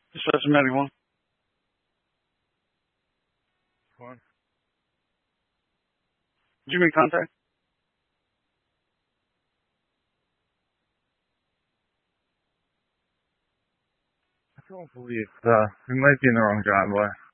Dispatcher Medic 1. One. Did you make contact? I don't believe, we might be in the wrong driveway.